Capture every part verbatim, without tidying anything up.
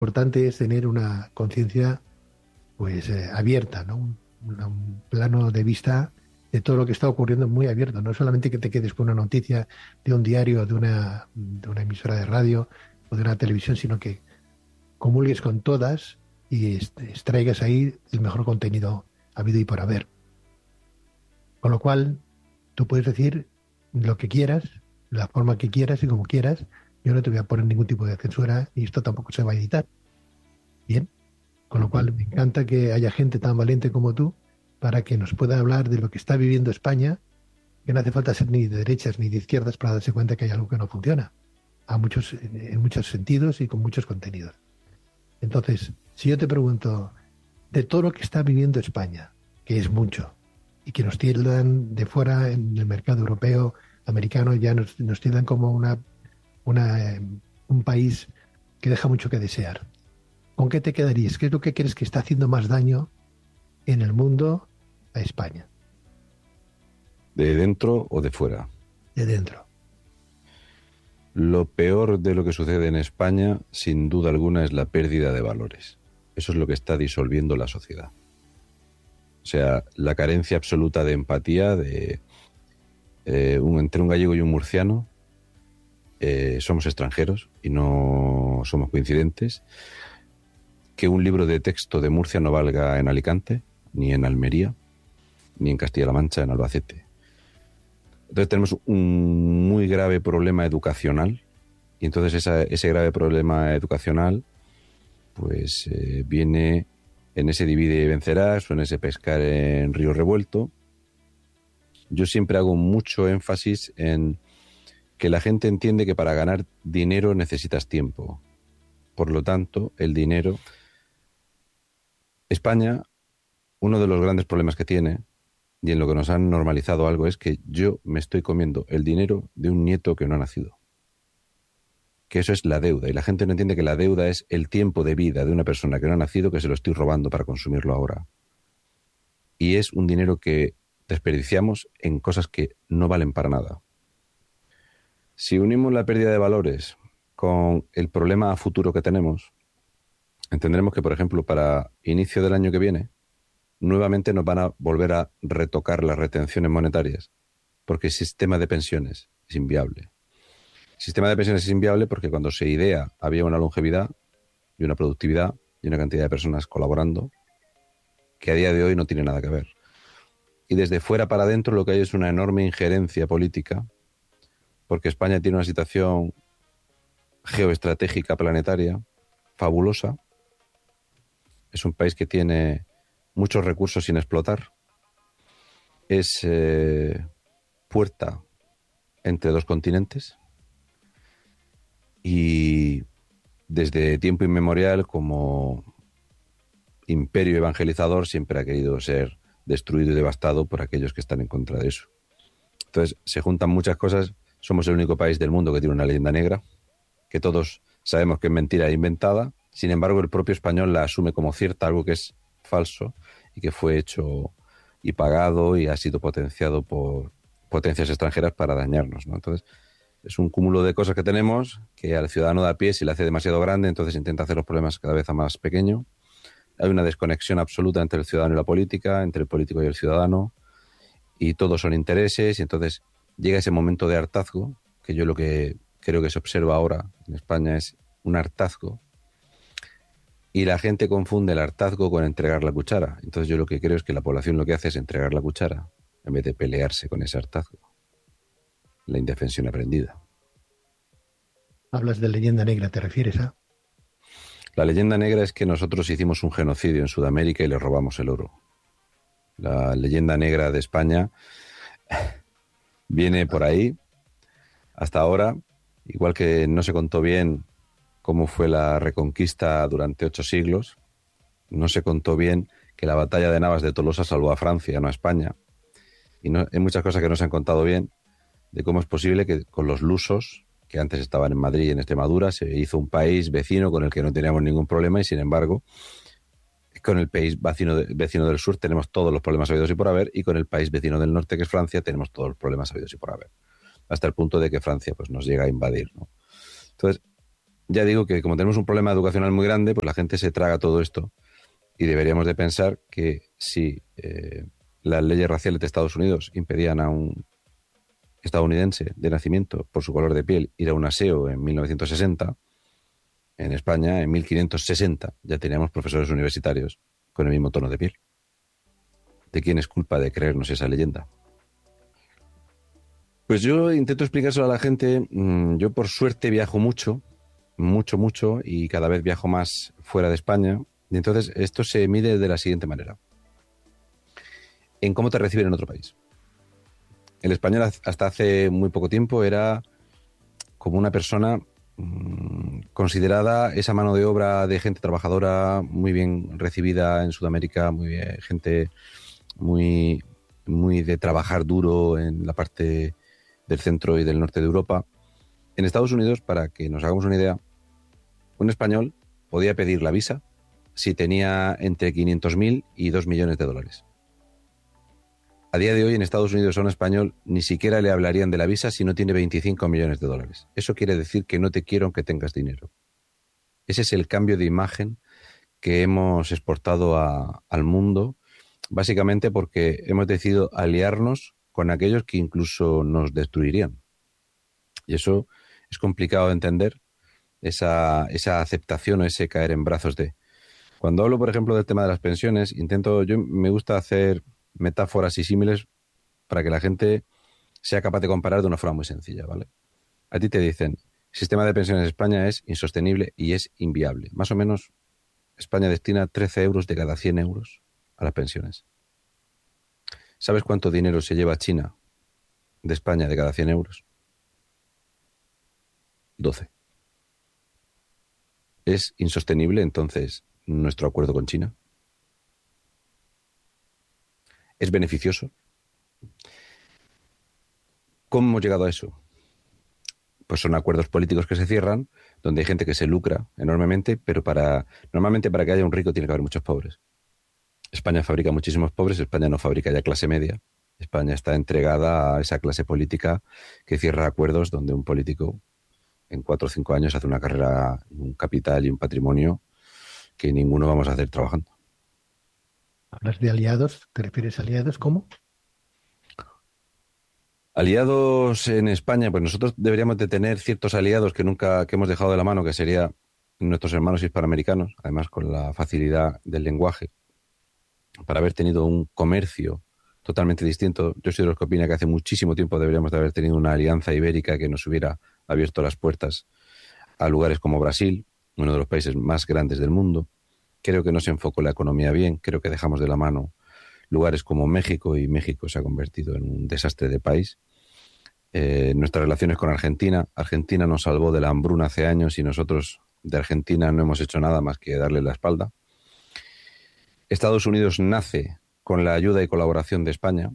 importante es tener una conciencia pues eh, abierta, ¿no? Un, una- un plano de vista de todo lo que está ocurriendo muy abierto, no solamente que te quedes con una noticia de un diario, de una, de una emisora de radio o de una televisión, sino que comulgues con todas y est- extraigas ahí el mejor contenido habido y por haber. Con lo cual, tú puedes decir lo que quieras, la forma que quieras y como quieras. Yo no te voy a poner ningún tipo de censura y esto tampoco se va a editar. Bien. Con lo Ujú. cual, me encanta que haya gente tan valiente como tú para que nos pueda hablar de lo que está viviendo España, que no hace falta ser ni de derechas ni de izquierdas para darse cuenta que hay algo que no funciona, a muchos, en, en muchos sentidos y con muchos contenidos. Entonces, si yo te pregunto de todo lo que está viviendo España, que es mucho, y que nos tildan de fuera en el mercado europeo, americano, ya nos, nos tildan como una, una, eh, un país que deja mucho que desear. ¿Con qué te quedarías? ¿Qué es lo que crees que está haciendo más daño en el mundo a España, ¿De dentro o de fuera? de dentro? Lo peor de lo que sucede en España, sin duda alguna, es la pérdida de valores. Eso es lo que está disolviendo la sociedad. O sea, la carencia absoluta de empatía de, eh, un, entre un gallego y un murciano. Eh, somos extranjeros y no somos coincidentes. Que un libro de texto de Murcia no valga en Alicante, ni en Almería, ni en Castilla-La Mancha, en Albacete. Entonces tenemos un muy grave problema educacional, y entonces esa, ese grave problema educacional pues eh, viene en ese divide y vencerás o en ese pescar en río revuelto. Yo siempre hago mucho énfasis en que la gente entiende que para ganar dinero necesitas tiempo. Por lo tanto, el dinero... España, uno de los grandes problemas que tiene, y en lo que nos han normalizado algo, es que yo me estoy comiendo el dinero de un nieto que no ha nacido. Que eso es la deuda, y la gente no entiende que la deuda es el tiempo de vida de una persona que no ha nacido, que se lo estoy robando para consumirlo ahora. Y es un dinero que desperdiciamos en cosas que no valen para nada. Si unimos la pérdida de valores con el problema a futuro que tenemos, entenderemos que, por ejemplo, para inicio del año que viene, nuevamente nos van a volver a retocar las retenciones monetarias, porque el sistema de pensiones es inviable. El sistema de pensiones es inviable porque cuando se idea había una longevidad y una productividad y una cantidad de personas colaborando que a día de hoy no tiene nada que ver. Y desde fuera para adentro lo que hay es una enorme injerencia política, porque España tiene una situación geoestratégica planetaria fabulosa. Es un país que tiene muchos recursos sin explotar. Es eh, puerta entre dos continentes y desde tiempo inmemorial, como imperio evangelizador, siempre ha querido ser destruido y devastado por aquellos que están en contra de eso. Entonces se juntan muchas cosas. Somos el único país del mundo que tiene una leyenda negra, que todos sabemos que es mentira e inventada. Sin embargo, el propio español la asume como cierta, algo que es falso y que fue hecho y pagado y ha sido potenciado por potencias extranjeras para dañarnos, ¿no? Entonces, es un cúmulo de cosas que tenemos que al ciudadano de a pie se le hace demasiado grande, entonces intenta hacer los problemas cada vez a más pequeño. Hay una desconexión absoluta entre el ciudadano y la política, entre el político y el ciudadano, y todos son intereses, y entonces llega ese momento de hartazgo, que yo lo que creo que se observa ahora en España es un hartazgo, y la gente confunde el hartazgo con entregar la cuchara. Entonces yo lo que creo es que la población lo que hace es entregar la cuchara en vez de pelearse con ese hartazgo, la indefensión aprendida. Hablas de leyenda negra, ¿te refieres a? La leyenda negra es que nosotros hicimos un genocidio en Sudamérica y le robamos el oro. La leyenda negra de España viene por ahí hasta ahora, igual que no se contó bien cómo fue la reconquista durante ocho siglos, no se contó bien que la batalla de Navas de Tolosa salvó a Francia, no a España, y no, hay muchas cosas que no se han contado bien de cómo es posible que con los lusos, que antes estaban en Madrid y en Extremadura, se hizo un país vecino con el que no teníamos ningún problema, y sin embargo con el país vecino, de, vecino del sur tenemos todos los problemas habidos y por haber, y con el país vecino del norte, que es Francia, tenemos todos los problemas habidos y por haber, hasta el punto de que Francia pues, nos llega a invadir, ¿no? Entonces, ya digo que como tenemos un problema educacional muy grande, pues la gente se traga todo esto y deberíamos de pensar que si eh, las leyes raciales de Estados Unidos impedían a un estadounidense de nacimiento por su color de piel ir a un aseo en mil novecientos sesenta, en España en mil quinientos sesenta ya teníamos profesores universitarios con el mismo tono de piel. ¿De quién es culpa de creernos esa leyenda? Pues yo intento explicárselo a la gente. Yo por suerte viajo mucho, mucho, mucho, y cada vez viajo más fuera de España. Y entonces esto se mide de la siguiente manera. En cómo te reciben en otro país. El español hasta hace muy poco tiempo era como una persona mmm, considerada esa mano de obra de gente trabajadora, muy bien recibida en Sudamérica, muy bien, gente muy, muy de trabajar duro en la parte del centro y del norte de Europa. En Estados Unidos, para que nos hagamos una idea, un español podía pedir la visa si tenía entre quinientos mil y dos millones de dólares. A día de hoy en Estados Unidos a un español ni siquiera le hablarían de la visa si no tiene veinticinco millones de dólares. Eso quiere decir que no te quiero aunque tengas dinero. Ese es el cambio de imagen que hemos exportado a, al mundo, básicamente porque hemos decidido aliarnos con aquellos que incluso nos destruirían. Y eso es complicado de entender, esa, esa aceptación o ese caer en brazos de... Cuando hablo, por ejemplo, del tema de las pensiones, intento, yo me gusta hacer metáforas y símiles para que la gente sea capaz de comparar de una forma muy sencilla, ¿vale? A ti te dicen, el sistema de pensiones en España es insostenible y es inviable. Más o menos, España destina trece euros de cada cien euros a las pensiones. ¿Sabes cuánto dinero se lleva China de España de cada cien euros? doce. ¿Es insostenible entonces nuestro acuerdo con China? ¿Es beneficioso? ¿Cómo hemos llegado a eso? Pues son acuerdos políticos que se cierran, donde hay gente que se lucra enormemente, pero para normalmente para que haya un rico tiene que haber muchos pobres. España fabrica muchísimos pobres, España no fabrica ya clase media. España está entregada a esa clase política que cierra acuerdos donde un político en cuatro o cinco años hace una carrera, un capital y un patrimonio que ninguno vamos a hacer trabajando. ¿Hablas de aliados? ¿Te refieres a aliados? ¿Cómo? Aliados en España, pues nosotros deberíamos de tener ciertos aliados que nunca, que hemos dejado de la mano, que serían nuestros hermanos hispanoamericanos, además con la facilidad del lenguaje, para haber tenido un comercio totalmente distinto. Yo soy de los que opina que hace muchísimo tiempo deberíamos de haber tenido una alianza ibérica que nos hubiera abierto las puertas a lugares como Brasil, uno de los países más grandes del mundo. Creo que no se enfocó la economía bien, creo que dejamos de la mano lugares como México y México se ha convertido en un desastre de país. Eh, nuestras relaciones con Argentina, Argentina nos salvó de la hambruna hace años y nosotros de Argentina no hemos hecho nada más que darle la espalda. Estados Unidos nace con la ayuda y colaboración de España.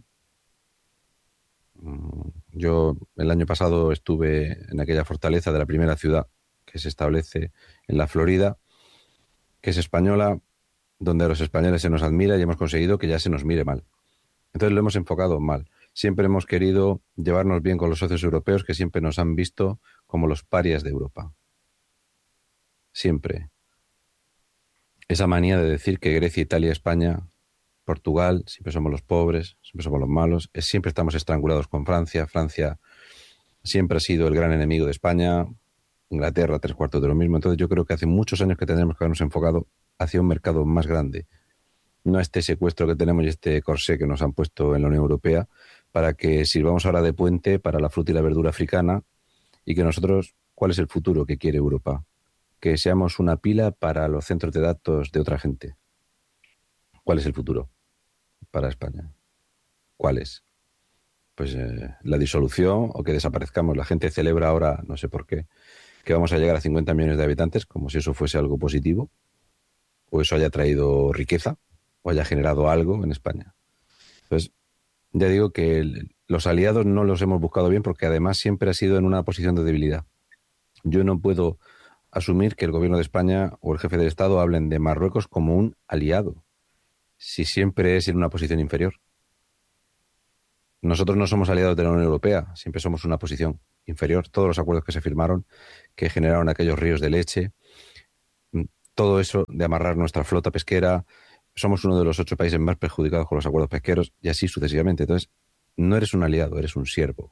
Yo el año pasado estuve en aquella fortaleza de la primera ciudad que se establece en la Florida, que es española, donde a los españoles se nos admira y hemos conseguido que ya se nos mire mal. Entonces lo hemos enfocado mal. Siempre hemos querido llevarnos bien con los socios europeos que siempre nos han visto como los parias de Europa. Siempre. Esa manía de decir que Grecia, Italia, España, Portugal, siempre somos los pobres, siempre somos los malos, es, siempre estamos estrangulados con Francia. Francia siempre ha sido el gran enemigo de España, Inglaterra tres cuartos de lo mismo. Entonces yo creo que hace muchos años que tendremos que habernos enfocado hacia un mercado más grande. No este secuestro que tenemos y este corsé que nos han puesto en la Unión Europea para que sirvamos ahora de puente para la fruta y la verdura africana y que nosotros, ¿cuál es el futuro que quiere Europa? Que seamos una pila para los centros de datos de otra gente. ¿Cuál es el futuro para España? ¿Cuál es? Pues eh, la disolución o que desaparezcamos. La gente celebra ahora, no sé por qué, que vamos a llegar a cincuenta millones de habitantes, como si eso fuese algo positivo, o eso haya traído riqueza, o haya generado algo en España. Entonces, ya digo que el, los aliados no los hemos buscado bien porque además siempre ha sido en una posición de debilidad. Yo no puedo asumir que el gobierno de España o el jefe del Estado hablen de Marruecos como un aliado, si siempre es en una posición inferior. Nosotros no somos aliados de la Unión Europea, siempre somos una posición inferior. Todos los acuerdos que se firmaron, que generaron aquellos ríos de leche, todo eso de amarrar nuestra flota pesquera, somos uno de los ocho países más perjudicados con los acuerdos pesqueros y así sucesivamente. Entonces, no eres un aliado, eres un siervo.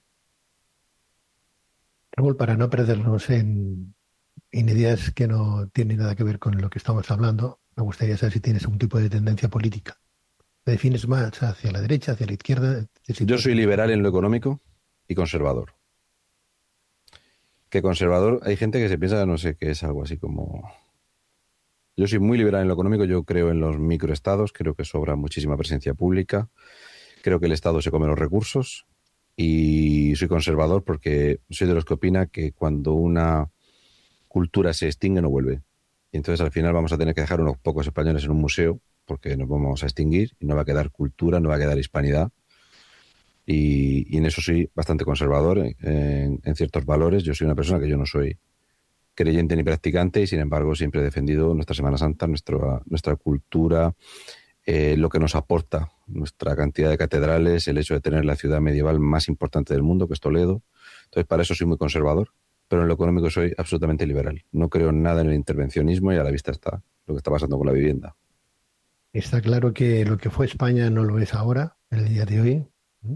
Raúl, para no perdernos en, en ideas que no tienen nada que ver con lo que estamos hablando, me gustaría saber si tienes algún tipo de tendencia política. ¿Te defines más hacia la derecha, hacia la izquierda? Yo soy liberal en lo económico y conservador. Que conservador, hay gente que se piensa, no sé, que es algo así como... Yo soy muy liberal en lo económico, yo creo en los microestados, creo que sobra muchísima presencia pública, creo que el Estado se come los recursos y soy conservador porque soy de los que opina que cuando una cultura se extingue no vuelve. Y entonces al final vamos a tener que dejar unos pocos españoles en un museo porque nos vamos a extinguir y no va a quedar cultura, no va a quedar hispanidad. Y, y en eso soy bastante conservador en, en, en ciertos valores. Yo soy una persona que yo no soy creyente ni practicante y sin embargo siempre he defendido nuestra Semana Santa, nuestra, nuestra cultura, eh, lo que nos aporta nuestra cantidad de catedrales, el hecho de tener la ciudad medieval más importante del mundo, que es Toledo. Entonces para eso soy muy conservador, pero en lo económico soy absolutamente liberal. No creo nada en el intervencionismo y a la vista está lo que está pasando con la vivienda. Está claro que lo que fue España no lo es ahora, en el día de hoy.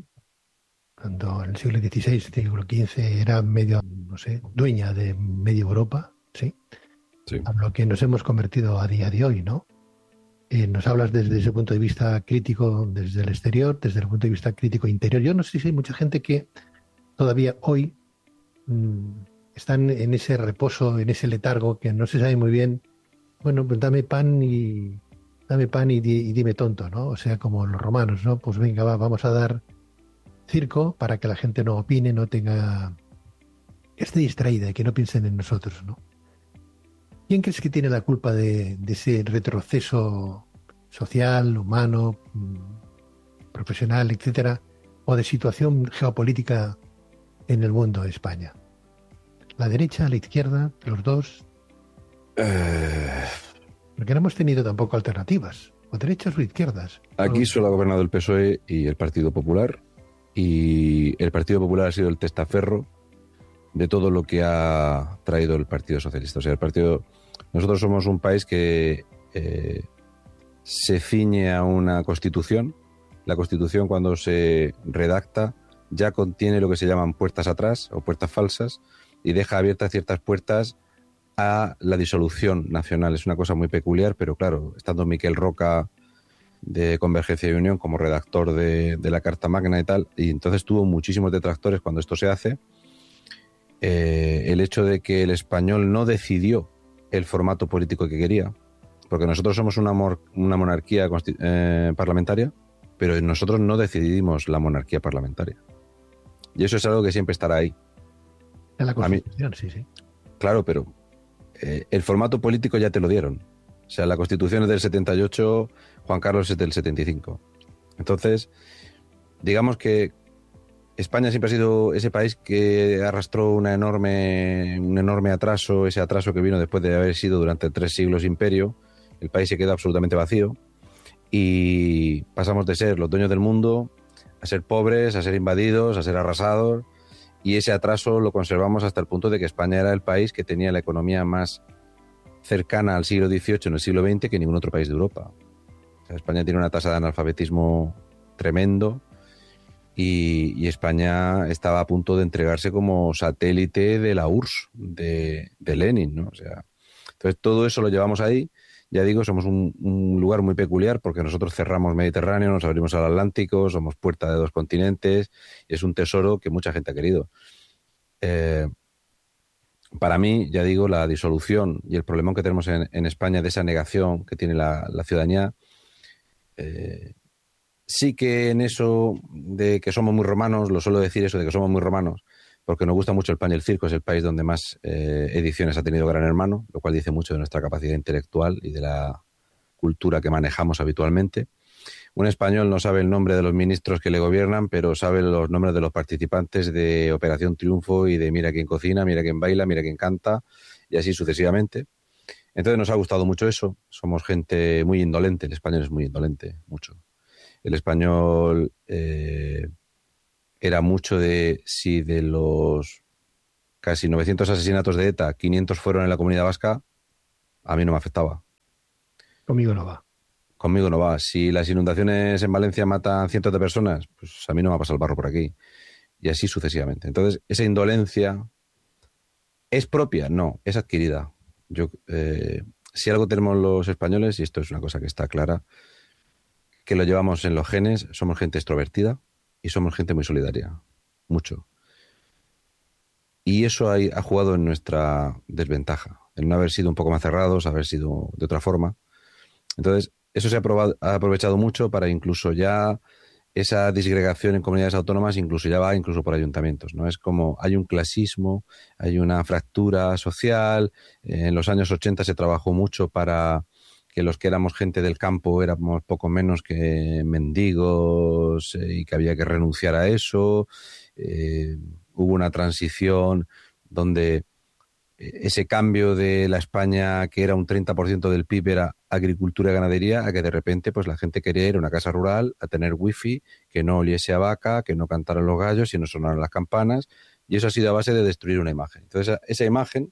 Cuando en el siglo dieciséis, siglo quince era medio, no sé, dueña de media Europa, ¿sí? Sí. A lo que nos hemos convertido a día de hoy, ¿no? Eh, nos hablas desde ese punto de vista crítico desde el exterior, desde el punto de vista crítico interior. Yo no sé si hay mucha gente que todavía hoy mmm, están en ese reposo, en ese letargo, que no se sabe muy bien, bueno, pues dame pan y dame pan y, di, y dime tonto, ¿no? O sea, como los romanos, ¿no? Pues venga, va, vamos a dar circo para que la gente no opine, no tenga, que esté distraída y que no piensen en nosotros, ¿no? ¿Quién crees que tiene la culpa de, de ese retroceso social, humano, profesional, etcétera, o de situación geopolítica en el mundo de España? ¿La derecha, la izquierda, los dos? Eh... Porque no hemos tenido tampoco alternativas, o derechas o izquierdas. Aquí solo ha gobernado el P S O E y el Partido Popular, y el Partido Popular ha sido el testaferro de todo lo que ha traído el Partido Socialista. O sea, el partido... Nosotros somos un país que eh, se ciñe a una constitución. La constitución, cuando se redacta, ya contiene lo que se llaman puertas atrás o puertas falsas y deja abiertas ciertas puertas a la disolución nacional. Es una cosa muy peculiar, pero claro, estando Miquel Roca de Convergencia y Unión como redactor de, de la Carta Magna y tal, y entonces tuvo muchísimos detractores cuando esto se hace. Eh, el hecho de que el español no decidió el formato político que quería, porque nosotros somos una, mor, una monarquía eh, parlamentaria, pero nosotros no decidimos la monarquía parlamentaria. Y eso es algo que siempre estará ahí. En la Constitución, mí, sí, sí. Claro, pero eh, el formato político ya te lo dieron. O sea, la Constitución es del setenta y ocho, Juan Carlos es del setenta y cinco. Entonces, digamos que España siempre ha sido ese país que arrastró una enorme, un enorme atraso, ese atraso que vino después de haber sido durante tres siglos imperio. El país se quedó absolutamente vacío y pasamos de ser los dueños del mundo a ser pobres, a ser invadidos, a ser arrasados, y ese atraso lo conservamos hasta el punto de que España era el país que tenía la economía más cercana al siglo dieciocho en el siglo veinte que ningún otro país de Europa. O sea, España tiene una tasa de analfabetismo tremendo. Y, y España estaba a punto de entregarse como satélite de la U R S S, de, de Lenin, ¿no? O sea, entonces todo eso lo llevamos ahí. Ya digo, somos un, un lugar muy peculiar porque nosotros cerramos Mediterráneo, nos abrimos al Atlántico, somos puerta de dos continentes y es un tesoro que mucha gente ha querido. Eh, para mí, ya digo, la disolución y el problemón que tenemos en, en España de esa negación que tiene la, la ciudadanía, eh, sí que en eso de que somos muy romanos, lo suelo decir eso de que somos muy romanos, porque nos gusta mucho el pan y el circo, es el país donde más eh, ediciones ha tenido Gran Hermano, lo cual dice mucho de nuestra capacidad intelectual y de la cultura que manejamos habitualmente. Un español no sabe el nombre de los ministros que le gobiernan, pero sabe los nombres de los participantes de Operación Triunfo y de mira quién cocina, mira quién baila, mira quién canta, y así sucesivamente. Entonces nos ha gustado mucho eso, somos gente muy indolente, el español es muy indolente, mucho. El español eh, era mucho de si de los casi novecientos asesinatos de ETA, quinientos fueron en la Comunidad Vasca, a mí no me afectaba. Conmigo no va. Conmigo no va. Si las inundaciones en Valencia matan cientos de personas, pues a mí no me ha pasado el barro por aquí. Y así sucesivamente. Entonces, esa indolencia ¿es propia? No, es adquirida. Yo, eh, si algo tenemos los españoles, y esto es una cosa que está clara, que lo llevamos en los genes, somos gente extrovertida y somos gente muy solidaria. Mucho. Y eso ha, ha jugado en nuestra desventaja, en no haber sido un poco más cerrados, haber sido de otra forma. Entonces, eso se ha, probado, ha aprovechado mucho para incluso ya esa disgregación en comunidades autónomas incluso ya va incluso por ayuntamientos, ¿no? Es como hay un clasismo, hay una fractura social. En los años ochenta se trabajó mucho para que los que éramos gente del campo éramos poco menos que mendigos eh, y que había que renunciar a eso. Eh, hubo una transición donde ese cambio de la España que era un treinta por ciento del P I B era agricultura y ganadería, a que de repente pues la gente quería ir a una casa rural a tener wifi, que no oliese a vaca, que no cantaran los gallos y no sonaran las campanas, y eso ha sido a base de destruir una imagen. Entonces esa, esa imagen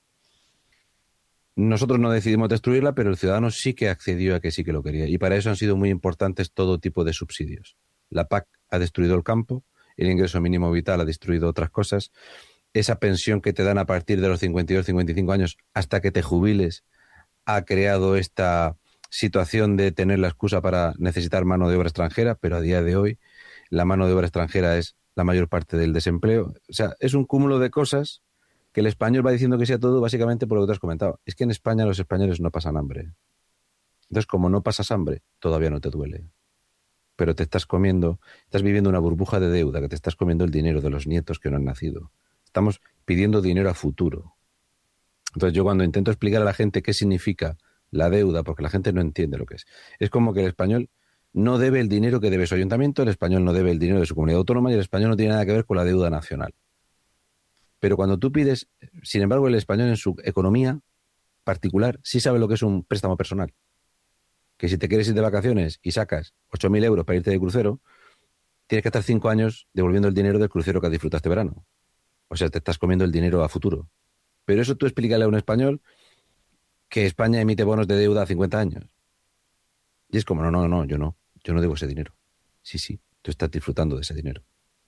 nosotros no decidimos destruirla, pero el ciudadano sí que accedió a que sí que lo quería, y para eso han sido muy importantes todo tipo de subsidios. La P A C ha destruido el campo, el ingreso mínimo vital ha destruido otras cosas. Esa pensión que te dan a partir de los cincuenta y dos, cincuenta y cinco años hasta que te jubiles ha creado esta situación de tener la excusa para necesitar mano de obra extranjera, pero a día de hoy la mano de obra extranjera es la mayor parte del desempleo. O sea, es un cúmulo de cosas que el español va diciendo que sea todo básicamente por lo que te has comentado. Es que en España los españoles no pasan hambre. Entonces, como no pasas hambre, todavía no te duele. Pero te estás comiendo, estás viviendo una burbuja de deuda, que te estás comiendo el dinero de los nietos que no han nacido. Estamos pidiendo dinero a futuro. Entonces yo cuando intento explicar a la gente qué significa la deuda, porque la gente no entiende lo que es, es como que el español no debe el dinero que debe su ayuntamiento, el español no debe el dinero de su comunidad autónoma y el español no tiene nada que ver con la deuda nacional. Pero cuando tú pides, sin embargo, el español en su economía particular sí sabe lo que es un préstamo personal. Que si te quieres ir de vacaciones y sacas ocho mil euros para irte de crucero, tienes que estar cinco años devolviendo el dinero del crucero que has disfrutado este verano. O sea, te estás comiendo el dinero a futuro. Pero eso tú explícale a un español que España emite bonos de deuda a cincuenta años. Y es como, no, no, no, yo no. Yo no debo ese dinero. Sí, sí, tú estás disfrutando de ese dinero.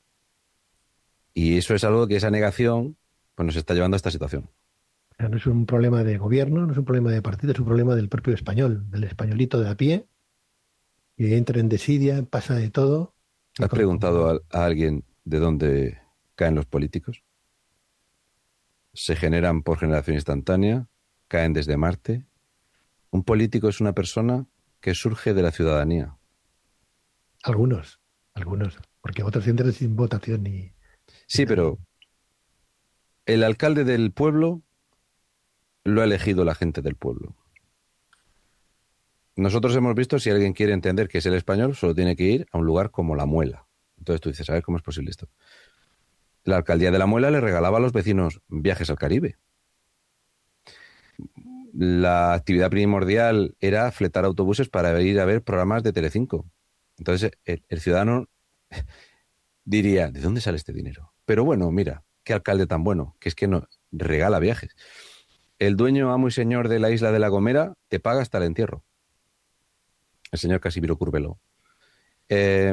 Y eso es algo que esa negación pues nos está llevando a esta situación. O sea, no es un problema de gobierno, no es un problema de partido, es un problema del propio español, del españolito de a pie, que entra en desidia, pasa de todo. Y ¿Has con, preguntado como, a, a alguien de dónde caen los políticos? Se generan por generación instantánea, caen desde Marte. Un político es una persona que surge de la ciudadanía. algunos, algunos, porque otros entran sin votación ni, ni Sí, nada. pero el alcalde del pueblo lo ha elegido la gente del pueblo. Nosotros hemos visto, si alguien quiere entender qué es el español, solo tiene que ir a un lugar como La Muela. Entonces tú dices, a ver, ¿cómo es posible esto? La alcaldía de La Muela le regalaba a los vecinos viajes al Caribe. La actividad primordial era fletar autobuses para ir a ver programas de Telecinco. Entonces el, el ciudadano diría, ¿de dónde sale este dinero? Pero bueno, mira, qué alcalde tan bueno, que es que no regala viajes. El dueño, amo y señor de la isla de La Gomera te paga hasta el entierro. El señor Casimiro Curvelo. Eh,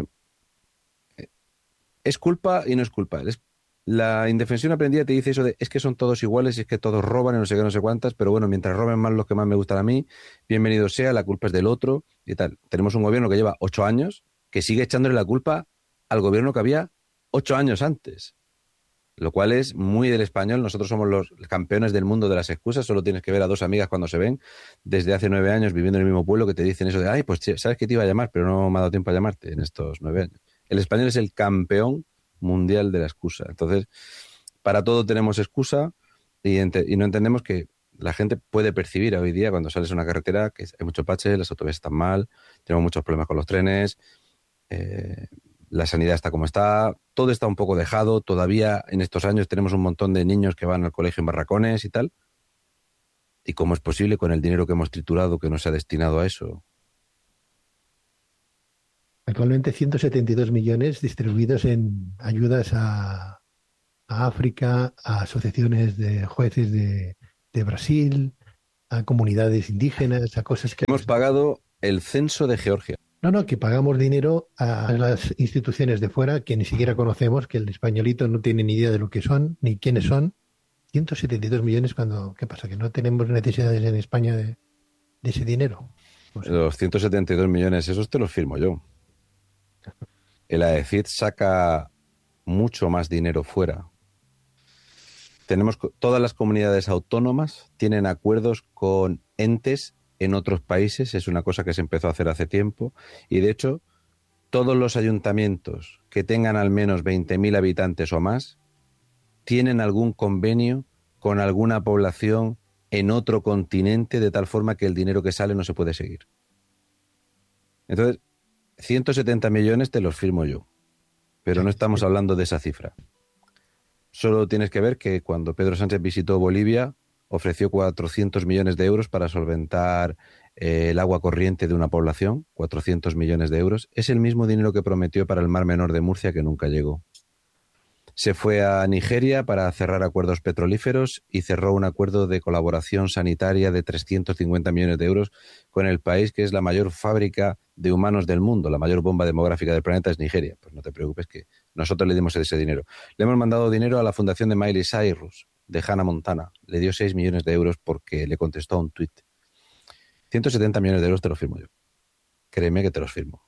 es culpa y no es culpa. Es, la indefensión aprendida te dice eso de es que son todos iguales y es que todos roban y no sé qué, no sé cuántas, pero bueno, mientras roben más los que más me gustan a mí, bienvenido sea, la culpa es del otro y tal. Tenemos un gobierno que lleva ocho años que sigue echándole la culpa al gobierno que había ocho años antes. Lo cual es muy del español. Nosotros somos los campeones del mundo de las excusas. Solo tienes que ver a dos amigas cuando se ven desde hace nueve años viviendo en el mismo pueblo que te dicen eso de, ay, pues sabes que te iba a llamar, pero no me ha dado tiempo a llamarte en estos nueve años. El español es el campeón mundial de la excusa. Entonces, para todo tenemos excusa y, ente y no entendemos que la gente puede percibir hoy día cuando sales a una carretera que hay mucho pache, las autovías están mal, tenemos muchos problemas con los trenes, eh, la sanidad está como está, todo está un poco dejado, todavía en estos años tenemos un montón de niños que van al colegio en barracones y tal. ¿Y cómo es posible con el dinero que hemos triturado que no se ha destinado a eso? Actualmente ciento setenta y dos millones distribuidos en ayudas a, a África, a asociaciones de jueces de, de Brasil, a comunidades indígenas, a cosas que... Hemos pagado el censo de Georgia. No, no, que pagamos dinero a las instituciones de fuera que ni siquiera conocemos, que el españolito no tiene ni idea de lo que son, ni quiénes son. ciento setenta y dos millones cuando, ¿qué pasa? ¿Que no tenemos necesidades en España de, de ese dinero? Pues, Los ciento setenta y dos millones, esos te los firmo yo. El AECID saca mucho más dinero fuera. Tenemos co- todas las comunidades autónomas tienen acuerdos con entes en otros países, es una cosa que se empezó a hacer hace tiempo, y de hecho todos los ayuntamientos que tengan al menos veinte mil habitantes o más tienen algún convenio con alguna población en otro continente, de tal forma que el dinero que sale no se puede seguir. Entonces, ciento setenta millones te los firmo yo, o pero sea, no que estamos sí. hablando de esa cifra. Solo tienes que ver que cuando Pedro Sánchez visitó Bolivia, ofreció cuatrocientos millones de euros para solventar eh, el agua corriente de una población, cuatrocientos millones de euros. Es el mismo dinero que prometió para el Mar Menor de Murcia, que nunca llegó. Se fue a Nigeria para cerrar acuerdos petrolíferos y cerró un acuerdo de colaboración sanitaria de trescientos cincuenta millones de euros con el país que es la mayor fábrica de humanos del mundo. La mayor bomba demográfica del planeta es Nigeria. Pues no te preocupes, que nosotros le dimos ese dinero. Le hemos mandado dinero a la fundación de Miley Cyrus, de Hannah Montana. Le dio seis millones de euros porque le contestó a un tuit. ciento setenta millones de euros te los firmo yo. Créeme que te los firmo.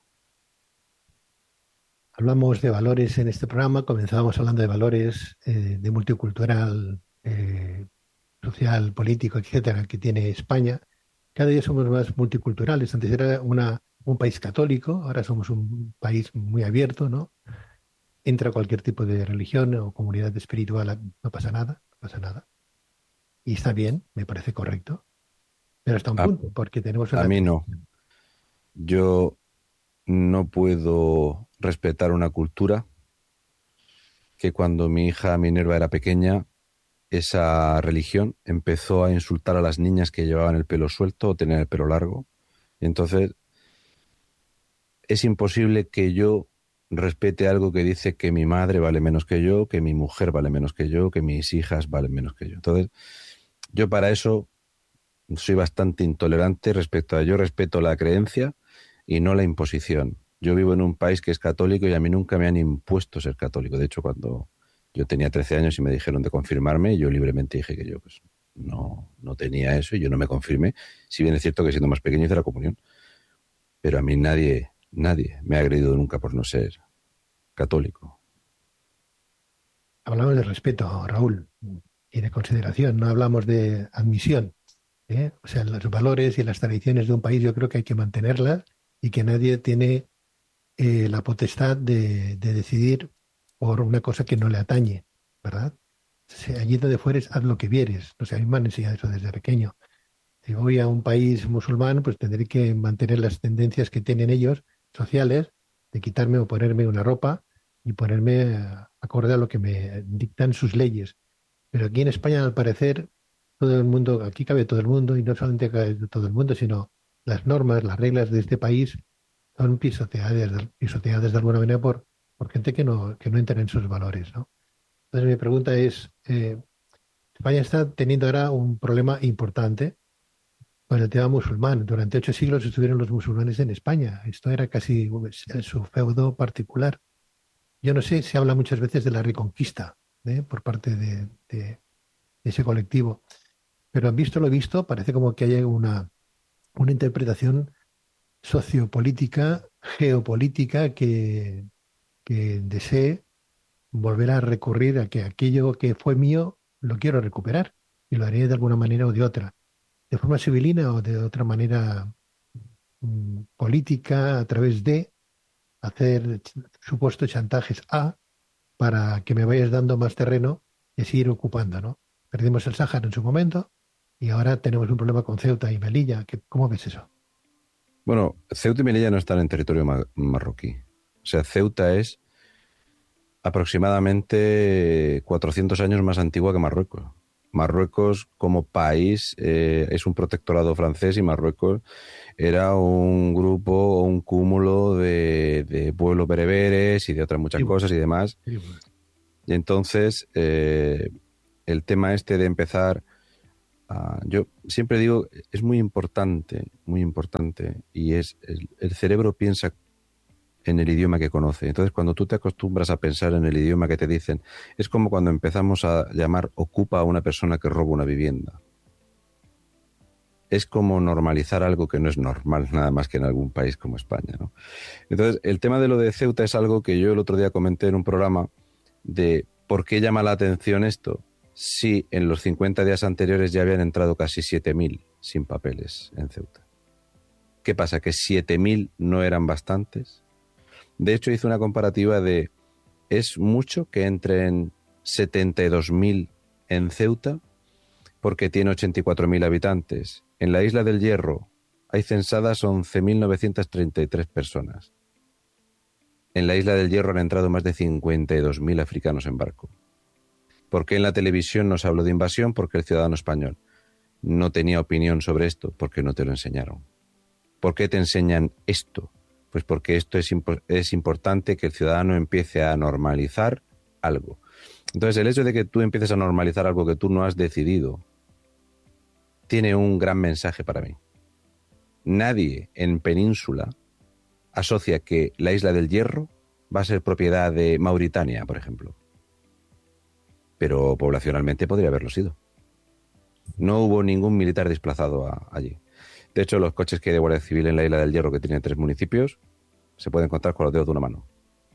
Hablamos de valores en este programa, comenzábamos hablando de valores eh, de multicultural, eh, social, político, etcétera, que tiene España. Cada día somos más multiculturales. Antes era una, un país católico, ahora somos un país muy abierto, ¿no? Entra cualquier tipo de religión o comunidad espiritual, no pasa nada, no pasa nada. Y está bien, me parece correcto, pero hasta un A, punto, porque tenemos a una mí no. tradición. Yo no puedo respetar una cultura que cuando mi hija Minerva era pequeña, esa religión empezó a insultar a las niñas que llevaban el pelo suelto o tenían el pelo largo. Y entonces es imposible que yo respete algo que dice que mi madre vale menos que yo, que mi mujer vale menos que yo, que mis hijas valen menos que yo. Entonces, yo para eso soy bastante intolerante respecto a yo respeto la creencia y no la imposición. Yo vivo en un país que es católico y a mí nunca me han impuesto ser católico. De hecho, cuando yo tenía trece años y me dijeron de confirmarme, yo libremente dije que yo pues, no, no tenía eso y yo no me confirmé. Si bien es cierto que siendo más pequeño hice la comunión, pero a mí nadie, nadie me ha agredido nunca por no ser católico. Hablamos de respeto, Raúl, y de consideración, no hablamos de admisión, ¿eh? O sea, los valores y las tradiciones de un país yo creo que hay que mantenerlas y que nadie tiene eh, la potestad de, de decidir por una cosa que no le atañe, ¿verdad? Si allí donde fueres, haz lo que vieres. No sé, a mí me han enseñado eso desde pequeño. Si voy a un país musulmán, pues tendré que mantener las tendencias que tienen ellos, sociales, de quitarme o ponerme una ropa y ponerme eh, acorde a lo que me dictan sus leyes. Pero aquí en España, al parecer, todo el mundo, aquí cabe todo el mundo, y no solamente cabe todo el mundo, sino las normas, las reglas de este país son pisoteadas, de- pisoteadas de alguna manera por, por gente que no, que no entra en sus valores, ¿no? Entonces mi pregunta es, eh, España está teniendo ahora un problema importante con el tema musulmán. Durante ocho siglos estuvieron los musulmanes en España. Esto era casi pues, su feudo particular. Yo no sé, se habla muchas veces de la reconquista, ¿eh? Por parte de, de ese colectivo. Pero visto lo visto, parece como que hay una, una interpretación sociopolítica, geopolítica que, que desee volver a recurrir a que aquello que fue mío lo quiero recuperar y lo haré de alguna manera o de otra, de forma civilina o de otra manera mm, política, a través de hacer ch- supuestos chantajes a para que me vayas dando más terreno y seguir ocupando, ¿no? Perdimos el Sáhara en su momento y ahora tenemos un problema con Ceuta y Melilla. ¿Qué- ¿Cómo ves eso? Bueno, Ceuta y Melilla no están en territorio ma- marroquí. O sea, Ceuta es aproximadamente cuatrocientos años más antigua que Marruecos. Marruecos como país eh, es un protectorado francés y Marruecos era un grupo o un cúmulo de, de pueblos bereberes y de otras muchas cosas y Tribus, demás. tribus. Y entonces eh, el tema este de empezar a, yo siempre digo, es muy importante, muy importante, y es el, el cerebro piensa en el idioma que conoce. Entonces, cuando tú te acostumbras a pensar en el idioma que te dicen, es como cuando empezamos a llamar ocupa a una persona que roba una vivienda. Es como normalizar algo que no es normal, nada más que en algún país como España, ¿no? Entonces, el tema de lo de Ceuta es algo que yo el otro día comenté en un programa de por qué llama la atención esto si en los cincuenta días anteriores ya habían entrado casi siete mil sin papeles en Ceuta. ¿Qué pasa? ¿Que siete mil no eran bastantes? De hecho, hice una comparativa de es mucho que entren setenta y dos mil en Ceuta porque tiene ochenta y cuatro mil habitantes. En la isla del Hierro hay censadas once mil novecientas treinta y tres personas. En la isla del Hierro han entrado más de cincuenta y dos mil africanos en barco. ¿Por qué en la televisión no se habló de invasión? Porque el ciudadano español no tenía opinión sobre esto, porque no te lo enseñaron. ¿Por qué te enseñan esto? Pues porque esto es, impo- es importante que el ciudadano empiece a normalizar algo. Entonces, el hecho de que tú empieces a normalizar algo que tú no has decidido tiene un gran mensaje para mí. Nadie en Península asocia que la isla del Hierro va a ser propiedad de Mauritania, por ejemplo. Pero poblacionalmente podría haberlo sido. No hubo ningún militar desplazado a, allí. De hecho, los coches que hay de Guardia Civil en la isla del Hierro, que tiene tres municipios, se pueden contar con los dedos de una mano.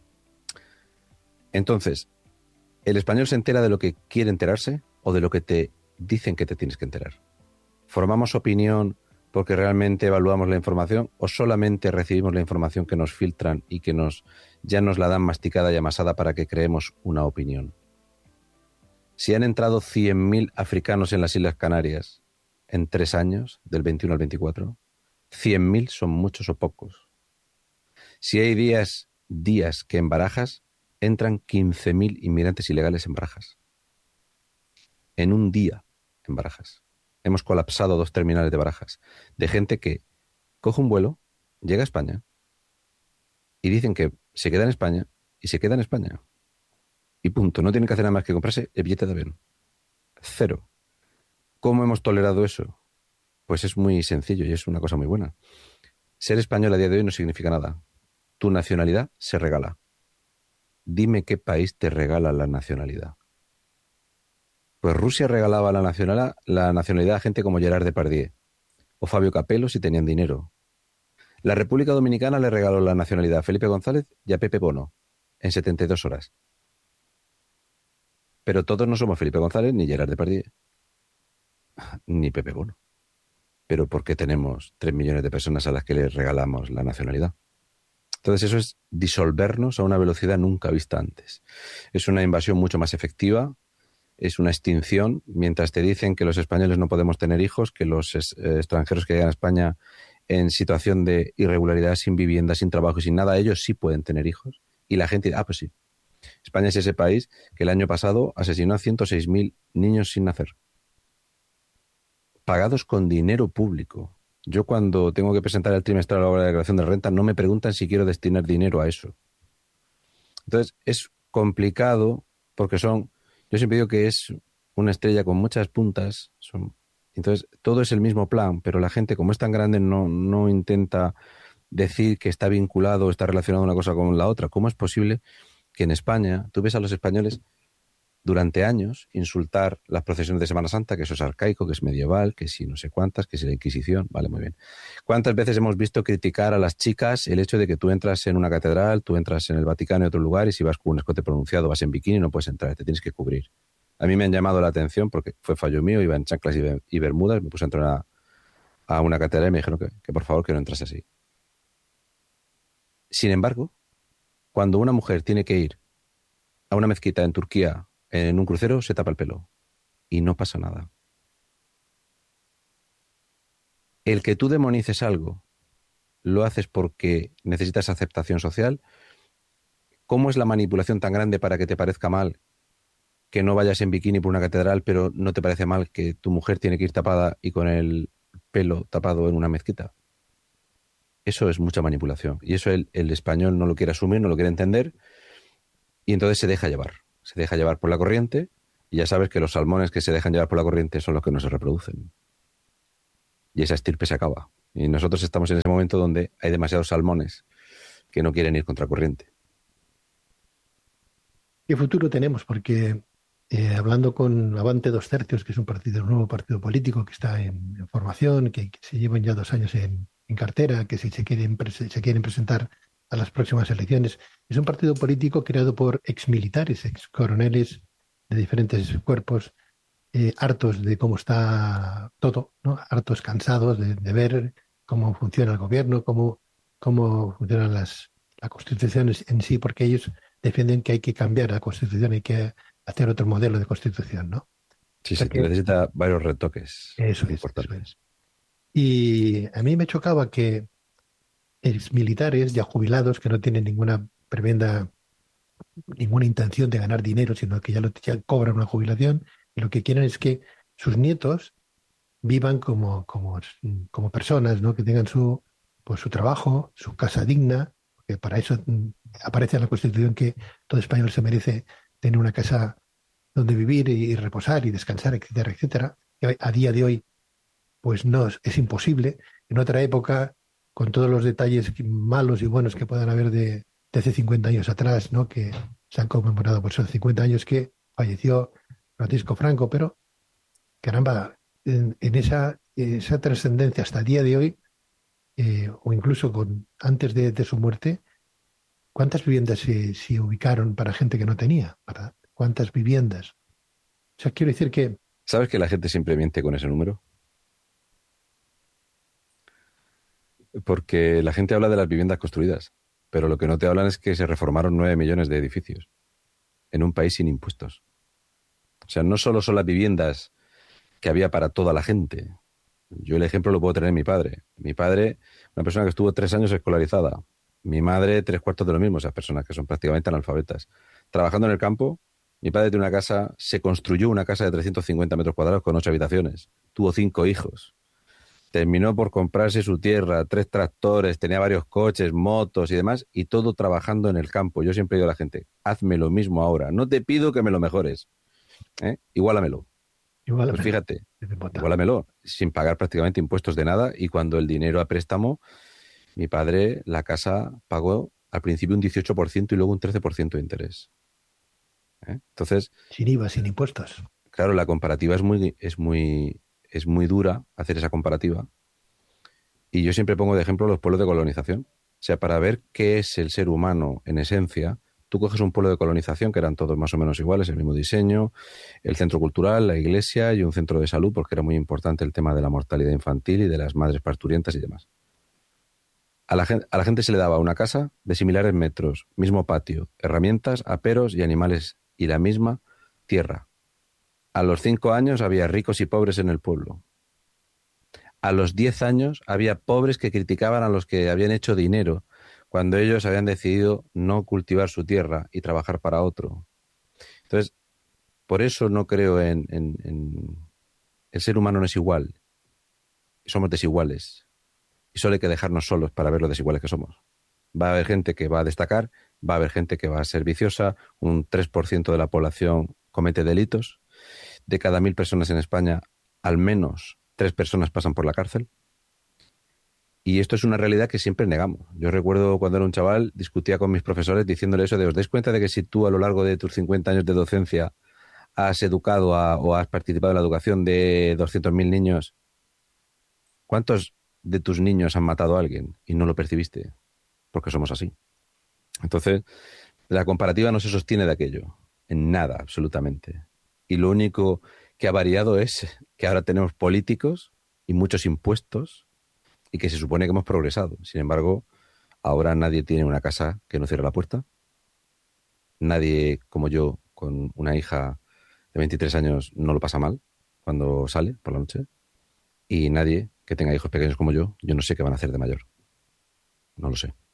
Entonces, ¿el español se entera de lo que quiere enterarse o de lo que te dicen que te tienes que enterar? ¿Formamos opinión porque realmente evaluamos la información o solamente recibimos la información que nos filtran y que nos ya nos la dan masticada y amasada para que creemos una opinión? Si han entrado cien mil africanos en las Islas Canarias en tres años, del veintiuno al veinticuatro, cien mil son muchos o pocos. Si hay días, días que en Barajas entran quince mil inmigrantes ilegales en Barajas. En un día en Barajas. Hemos colapsado dos terminales de Barajas. De gente que coge un vuelo, llega a España y dicen que se queda en España y se queda en España. Y punto. No tienen que hacer nada más que comprarse el billete de avión. Cero. ¿Cómo hemos tolerado eso? Pues es muy sencillo y es una cosa muy buena. Ser español a día de hoy no significa nada. Tu nacionalidad se regala. Dime qué país te regala la nacionalidad. Pues Rusia regalaba la nacionalidad, la nacionalidad a gente como Gerard Depardieu o Fabio Capello si tenían dinero. La República Dominicana le regaló la nacionalidad a Felipe González y a Pepe Bono en setenta y dos horas. Pero todos no somos Felipe González, ni Gerard Depardieu, ni Pepe Bono. Pero ¿por qué tenemos tres millones de personas a las que les regalamos la nacionalidad? Entonces eso es disolvernos a una velocidad nunca vista antes. Es una invasión mucho más efectiva, es una extinción. Mientras te dicen que los españoles no podemos tener hijos, que los es, eh, extranjeros que llegan a España en situación de irregularidad, sin vivienda, sin trabajo y sin nada, ellos sí pueden tener hijos. Y la gente, ah, pues sí. España es ese país que el año pasado asesinó a ciento seis mil niños sin nacer, pagados con dinero público. Yo cuando tengo que presentar el trimestral a la hora de declaración de renta no me preguntan si quiero destinar dinero a eso. Entonces es complicado porque son, yo siempre digo que es una estrella con muchas puntas, son, entonces todo es el mismo plan, pero la gente como es tan grande no, no intenta decir que está vinculado o está relacionado una cosa con la otra. ¿Cómo es posible que en España tú ves a los españoles durante años insultar las procesiones de Semana Santa, que eso es arcaico, que es medieval, que si no sé cuántas, que si la Inquisición, vale, muy bien. ¿Cuántas veces hemos visto criticar a las chicas el hecho de que tú entras en una catedral, tú entras en el Vaticano y otro lugar y si vas con un escote pronunciado, vas en bikini, no puedes entrar, te tienes que cubrir? A mí me han llamado la atención porque fue fallo mío, iba en chanclas y, be- y bermudas, me puse a entrar a, a una catedral y me dijeron que, que por favor que no entrase así. Sin embargo, cuando una mujer tiene que ir a una mezquita en Turquía en un crucero, se tapa el pelo y no pasa nada. El que tú demonices algo, lo haces porque necesitas aceptación social. ¿Cómo es la manipulación tan grande para que te parezca mal que no vayas en bikini por una catedral, pero no te parece mal que tu mujer tiene que ir tapada y con el pelo tapado en una mezquita. Eso es mucha manipulación. Y eso el, el español no lo quiere asumir, no lo quiere entender, y entonces se deja llevar. Se deja llevar por la corriente, y ya sabes que los salmones que se dejan llevar por la corriente son los que no se reproducen. Y esa estirpe se acaba. Y nosotros estamos en ese momento donde hay demasiados salmones que no quieren ir contra corriente. ¿Qué futuro tenemos? Porque eh, hablando con Avante Dos Tercios, que es un partido, un nuevo partido político que está en, en formación, que, que se llevan ya dos años en, en cartera, que si se quieren, prese- se quieren presentar a las próximas elecciones, es un partido político creado por exmilitares, ex coroneles de diferentes cuerpos, eh, hartos de cómo está todo, ¿no? Hartos, cansados de, de ver cómo funciona el gobierno, cómo, cómo funcionan las, las constituciones en sí, porque ellos defienden que hay que cambiar la constitución, hay que hacer otro modelo de constitución, ¿no? Sí, O sea sí, que necesita varios retoques eso es, eso importantes. es. Y a mí me chocaba que exmilitares ya jubilados, que no tienen ninguna prebenda, ninguna intención de ganar dinero, sino que ya, lo, ya cobran una jubilación, y lo que quieren es que sus nietos vivan como, como, como personas, ¿no? Que tengan su, pues, su trabajo, su casa digna, porque para eso mm, aparece en la Constitución que todo español se merece tener una casa donde vivir y, y reposar y descansar, etcétera, etcétera. Que a día de hoy, pues no, es, es imposible. En otra época, con todos los detalles malos y buenos que puedan haber de, de hace cincuenta años atrás, ¿no? Que se han conmemorado por esos cincuenta años que falleció Francisco Franco, pero caramba, en, en esa, esa trascendencia hasta el día de hoy, eh, o incluso con, antes de, de su muerte, ¿cuántas viviendas se, se ubicaron para gente que no tenía? ¿Verdad? ¿Cuántas viviendas? O sea, quiero decir que, ¿Sabes que la gente siempre miente con ese número? Porque la gente habla de las viviendas construidas, pero lo que no te hablan es que se reformaron nueve millones de edificios en un país sin impuestos. O sea, no solo son las viviendas que había para toda la gente. Yo el ejemplo lo puedo tener mi padre. Mi padre, una persona que estuvo tres años escolarizada. Mi madre, tres cuartos de lo mismo, esas personas que son prácticamente analfabetas. Trabajando en el campo, mi padre tiene una casa, se construyó una casa de trescientos cincuenta metros cuadrados con ocho habitaciones. Tuvo cinco hijos. Terminó por comprarse su tierra, tres tractores, tenía varios coches, motos y demás, y todo trabajando en el campo. Yo siempre digo a la gente, hazme lo mismo ahora. No te pido que me lo mejores, ¿eh? Igualamelo. igual, Pues fíjate, me vota. igualamelo, sin pagar prácticamente impuestos de nada, y cuando el dinero a préstamo, mi padre la casa pagó al principio un dieciocho por ciento y luego un trece por ciento de interés, ¿eh? Entonces, Sin IVA, sin impuestos. claro, la comparativa es muy, es muy, es muy dura hacer esa comparativa. Y yo siempre pongo de ejemplo los pueblos de colonización. O sea, para ver qué es el ser humano en esencia, tú coges un pueblo de colonización que eran todos más o menos iguales, el mismo diseño, el centro cultural, la iglesia y un centro de salud, porque era muy importante el tema de la mortalidad infantil y de las madres parturientas y demás. A la gente, a la gente se le daba una casa de similares metros, mismo patio, herramientas, aperos y animales y la misma tierra. A los cinco años había ricos y pobres en el pueblo. A los diez años había pobres que criticaban a los que habían hecho dinero cuando ellos habían decidido no cultivar su tierra y trabajar para otro. Entonces, por eso no creo en, en, en... El ser humano no es igual, somos desiguales y solo hay que dejarnos solos para ver lo desiguales que somos. Va a haber gente que va a destacar, va a haber gente que va a ser viciosa, un tres por ciento de la población comete delitos, de cada mil personas en España, al menos tres personas pasan por la cárcel. Y esto es una realidad que siempre negamos. Yo recuerdo cuando era un chaval, discutía con mis profesores diciéndole eso de, ¿os dais cuenta de que si tú a lo largo de tus cincuenta años de docencia has educado a, o has participado en la educación de doscientos mil niños, ¿cuántos de tus niños han matado a alguien y no lo percibiste? Porque somos así. Entonces, la comparativa no se sostiene de aquello, en nada, absolutamente. Y lo único que ha variado es que ahora tenemos políticos y muchos impuestos y que se supone que hemos progresado. Sin embargo, ahora nadie tiene una casa que no cierre la puerta. Nadie como yo, con una hija de veintitrés años, no lo pasa mal cuando sale por la noche. Y nadie que tenga hijos pequeños como yo, yo no sé qué van a hacer de mayor. No lo sé.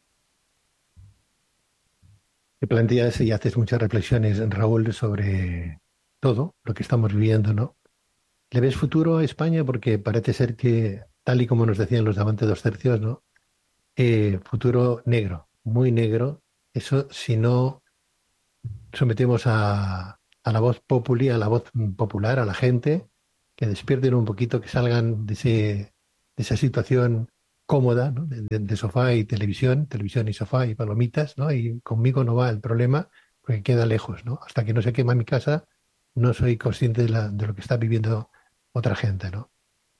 Te planteas y haces muchas reflexiones, Raúl, sobre, todo lo que estamos viviendo, ¿no? ¿Le ves futuro a España? Porque parece ser que, tal y como nos decían los de Avante dos tercios, ¿no? Eh, futuro negro, muy negro. Eso si no sometemos a, a la voz populi, a la voz mm, popular, a la gente, que despierten un poquito, que salgan de, ese, de esa situación cómoda, ¿no? De, de- de sofá y televisión, televisión y sofá y palomitas, ¿no? Y conmigo no va el problema porque queda lejos, ¿no? Hasta que no se quema mi casa, no soy consciente de, la- de lo que está viviendo otra gente, ¿no?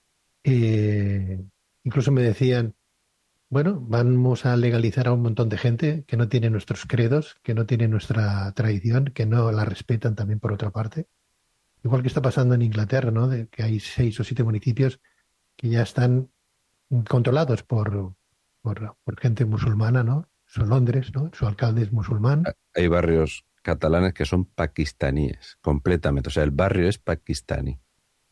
Eh, incluso me decían, bueno, vamos a legalizar a un montón de gente que no tiene nuestros credos, que no tiene nuestra tradición, que no la respetan también por otra parte. Igual que está pasando en Inglaterra, ¿no? De que hay seis o siete municipios que ya están controlados por, por, por gente musulmana, ¿no? Son Londres, ¿no? Su alcalde es musulmán. Hay barrios catalanes que son pakistaníes, completamente. O sea, el barrio es pakistaní.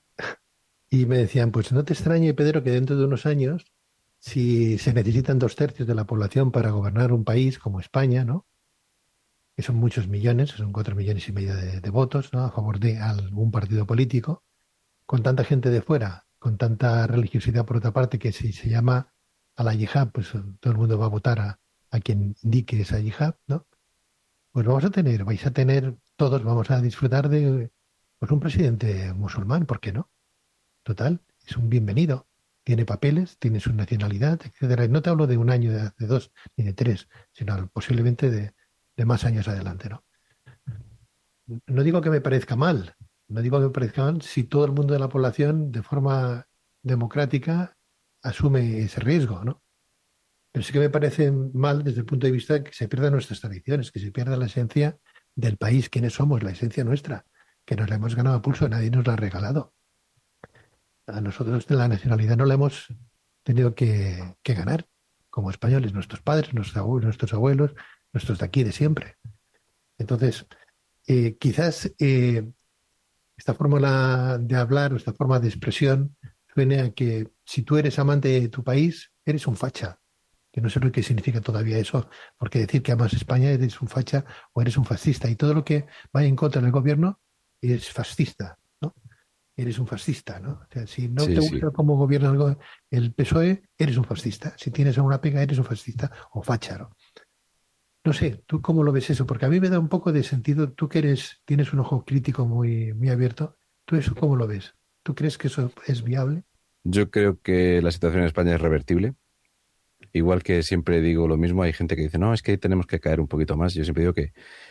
Y me decían, pues no te extrañe, Pedro, que dentro de unos años, si se necesitan dos tercios de la población para gobernar un país como España, ¿no? Que son muchos millones, son cuatro millones y medio de, de votos, ¿no? A favor de algún partido político, con tanta gente de fuera, con tanta religiosidad por otra parte, que si se llama a la yihad, pues eh, todo el mundo va a votar a, a quien indique esa yihad, ¿no? Pues vamos a tener, vais a tener, todos vamos a disfrutar de pues, un presidente musulmán, ¿por qué no? Total, es un bienvenido. Tiene papeles, tiene su nacionalidad, etcétera. Y no te hablo de un año, de, de dos, ni de tres, sino posiblemente de, de más años adelante, ¿no? No digo que me parezca mal, no digo que me parezca mal si todo el mundo de la población de forma democrática asume ese riesgo, ¿no? Pero sí que me parece mal desde el punto de vista de que se pierdan nuestras tradiciones, que se pierda la esencia del país, quiénes somos, la esencia nuestra, que nos la hemos ganado a pulso, nadie nos la ha regalado. A nosotros de la nacionalidad no la hemos tenido que, que ganar como españoles, nuestros padres, nuestros abuelos, nuestros abuelos, nuestros de aquí de siempre. Entonces, eh, quizás eh, esta forma de hablar o esta forma de expresión suene a que si tú eres amante de tu país, eres un facha. Que no sé lo que significa todavía eso, porque decir que amas España eres un facha o eres un fascista y todo lo que vaya en contra del gobierno es fascista, ¿no? Eres un fascista, ¿no? O sea, si no te Sí, sí. gusta cómo gobierna el, go- el P S O E, eres un fascista. Si tienes alguna pega, eres un fascista o facha, ¿no? No sé, ¿tú cómo lo ves eso? Porque a mí me da un poco de sentido, tú que eres, tienes un ojo crítico muy, muy abierto, ¿tú eso cómo lo ves? ¿Tú crees que eso es viable? Yo creo que la situación en España es revertible. Igual que siempre digo lo mismo, hay gente que dice, no, es que tenemos que caer un poquito más. Yo siempre digo que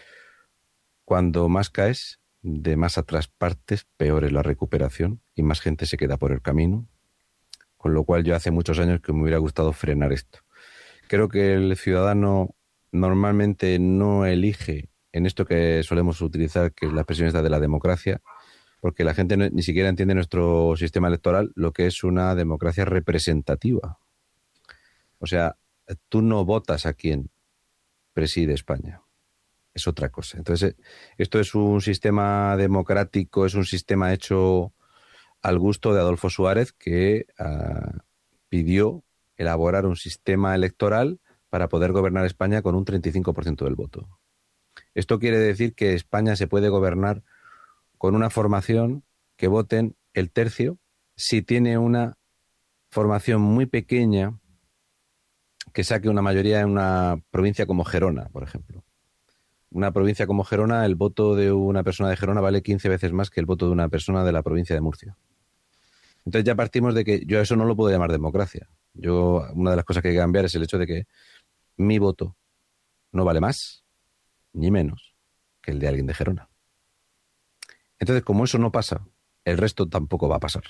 cuando más caes, de más atrás partes, peor es la recuperación y más gente se queda por el camino. Con lo cual yo hace muchos años que me hubiera gustado frenar esto. Creo que el ciudadano normalmente no elige en esto que solemos utilizar, que es la expresión esta de la democracia, porque la gente no- ni siquiera entiende nuestro sistema electoral, lo que es una democracia representativa. O sea, tú no votas a quien preside España, es otra cosa. Entonces, eh, esto es un sistema democrático, es un sistema hecho al gusto de Adolfo Suárez, que ah, pidió elaborar un sistema electoral para poder gobernar España con un treinta y cinco por ciento del voto. Esto quiere decir que España se puede gobernar con una formación que voten el tercio si tiene una formación muy pequeña que saque una mayoría en una provincia como Gerona, por ejemplo. Una provincia como Gerona, el voto de una persona de Gerona vale quince veces más que el voto de una persona de la provincia de Murcia. Entonces ya partimos de que yo a eso no lo puedo llamar democracia. Yo, una de las cosas que hay que cambiar es el hecho de que mi voto no vale más ni menos que el de alguien de Gerona. Entonces, como eso no pasa, el resto tampoco va a pasar.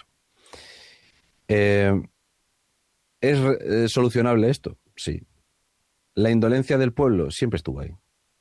Eh, ¿Es eh, solucionable esto? Sí. La indolencia del pueblo siempre estuvo ahí.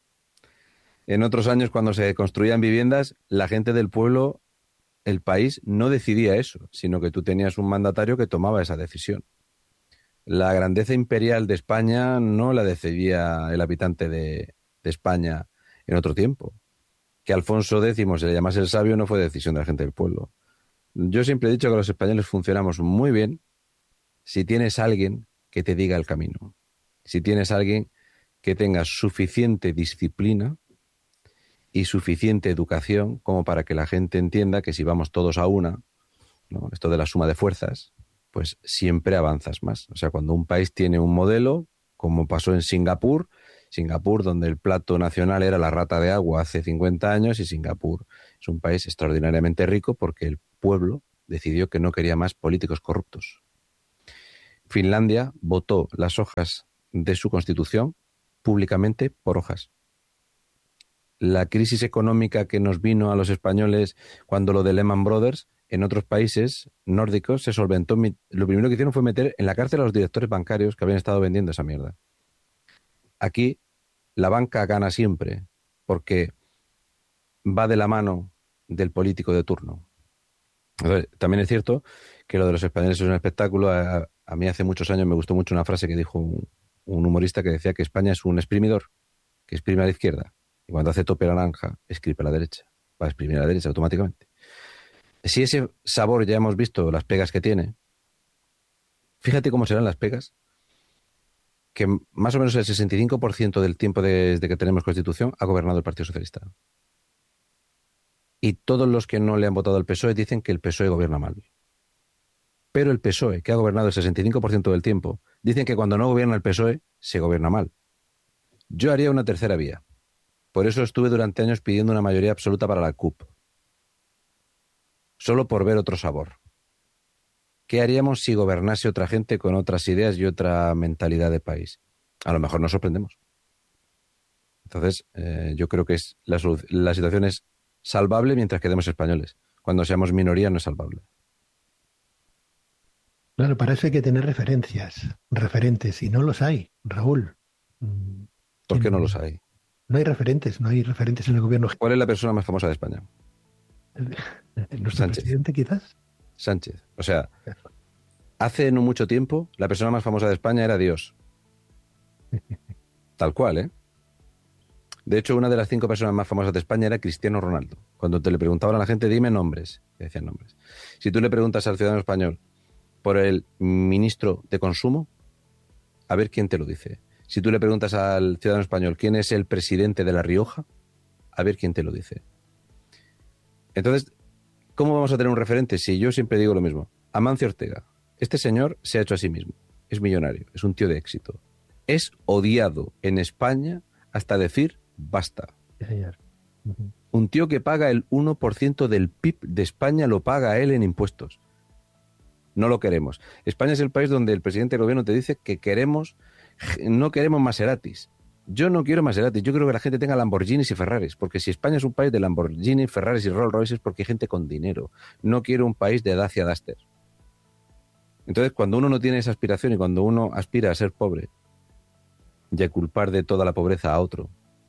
En otros años, cuando se construían viviendas, la gente del pueblo, el país, no decidía eso, sino que tú tenías un mandatario que tomaba esa decisión. La grandeza imperial de España no la decidía el habitante de, de España en otro tiempo. Que Alfonso X se le llamase el sabio no fue decisión de la gente del pueblo. Yo siempre he dicho que los españoles funcionamos muy bien si tienes a alguien que te diga el camino, si tienes a alguien que tenga suficiente disciplina y suficiente educación como para que la gente entienda que si vamos todos a una, ¿no? Esto de la suma de fuerzas, pues siempre avanzas más. O sea, cuando un país tiene un modelo, como pasó en Singapur, Singapur, donde el plato nacional era la rata de agua hace cincuenta años, y Singapur es un país extraordinariamente rico porque el pueblo decidió que no quería más políticos corruptos. Finlandia votó las hojas de su constitución públicamente por hojas. La crisis económica que nos vino a los españoles cuando lo de Lehman Brothers, en otros países nórdicos se solventó. Lo primero que hicieron fue meter en la cárcel a los directores bancarios que habían estado vendiendo esa mierda. Aquí la banca gana siempre porque va de la mano del político de turno. Entonces, también es cierto que lo de los españoles es un espectáculo. A, a mí hace muchos años me gustó mucho una frase que dijo un, un humorista que decía que España es un exprimidor que exprime a la izquierda y cuando hace tope la naranja, escribe a la derecha. Va a exprimir a la derecha automáticamente. Si ese sabor ya hemos visto las pegas que tiene, fíjate cómo serán las pegas, que más o menos el sesenta y cinco por ciento del tiempo desde que tenemos Constitución ha gobernado el Partido Socialista. Y todos los que no le han votado al P S O E dicen que el P S O E gobierna mal. Pero el P S O E, que ha gobernado el sesenta y cinco por ciento del tiempo, dicen que cuando no gobierna el P S O E, se gobierna mal. Yo haría una tercera vía. Por eso estuve durante años pidiendo una mayoría absoluta para la C U P. Solo por ver otro sabor. ¿Qué haríamos si gobernase otra gente con otras ideas y otra mentalidad de país? A lo mejor nos sorprendemos. Entonces, eh, yo creo que es la, la situación es salvable mientras quedemos españoles. Cuando seamos minoría no es salvable. Claro, para eso hay que tener referencias, referentes, y no los hay, Raúl. Mm, ¿Por qué no en- los hay? No hay referentes, no hay referentes en el gobierno. ¿Cuál es la persona más famosa de España? Nuestro Sánchez. presidente, quizás. Sánchez. O sea, hace no mucho tiempo la persona más famosa de España era Dios. Tal cual, ¿eh? De hecho, una de las cinco personas más famosas de España era Cristiano Ronaldo. Cuando te le preguntaban a la gente, dime nombres, te decían nombres. Si tú le preguntas al ciudadano español por el ministro de Consumo, a ver quién te lo dice. Si tú le preguntas al ciudadano español quién es el presidente de La Rioja, a ver quién te lo dice. Entonces, ¿cómo vamos a tener un referente si yo siempre digo lo mismo? Amancio Ortega. Este señor se ha hecho a sí mismo. Es millonario, es un tío de éxito. Es odiado en España hasta decir basta. Sí, señor. Ujú. Un tío que paga el uno por ciento del P I B de España lo paga él en impuestos. No lo queremos. España es el país donde el presidente del gobierno te dice que queremos, no queremos Maseratis. Yo no quiero Maseratis, yo quiero que la gente tenga Lamborghinis y Ferraris, porque si España es un país de Lamborghini, Ferraris y Rolls Royces es porque hay gente con dinero. No quiero un país de Dacia Duster. Entonces, cuando uno no tiene esa aspiración y cuando uno aspira a ser pobre y a culpar de toda la pobreza a otro